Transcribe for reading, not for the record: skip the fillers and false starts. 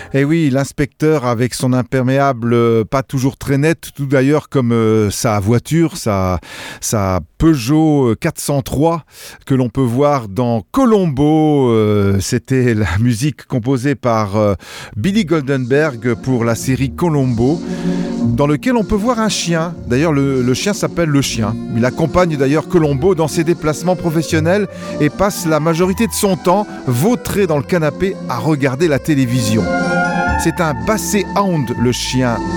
Et oui, l'inspecteur avec son imperméable pas toujours très net, tout d'ailleurs comme sa voiture, sa Peugeot 403 que l'on peut voir dans Columbo. C'était la musique composée par Billy Goldenberg pour la série Columbo, dans lequel on peut voir un chien. D'ailleurs, le chien s'appelle Le Chien. Il accompagne d'ailleurs Columbo dans ses déplacements professionnels et passe la majorité de son temps vautré dans le canapé à regarder la télévision. C'est un Basset Hound, le chien